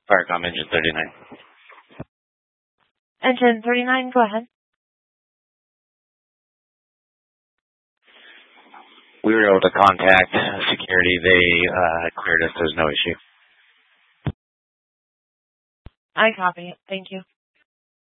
Firecom Engine 39. Engine 39, go ahead. We were able to contact security. They cleared us. There's no issue. I copy it. Thank you.